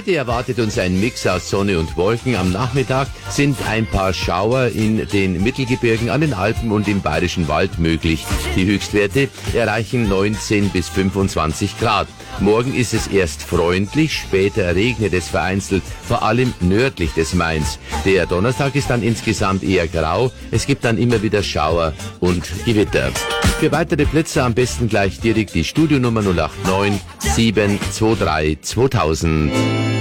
Heute erwartet uns ein Mix aus Sonne und Wolken. Am Nachmittag sind ein paar Schauer in den Mittelgebirgen, an den Alpen und im Bayerischen Wald möglich. Die Höchstwerte erreichen 19 bis 25 Grad. Morgen ist es erst freundlich, später regnet es vereinzelt, vor allem nördlich des Mains. Der Donnerstag ist dann insgesamt eher grau. Es gibt dann immer wieder Schauer und Gewitter. Für weitere Blitzer am besten gleich direkt die Studionummer 089 723 2000.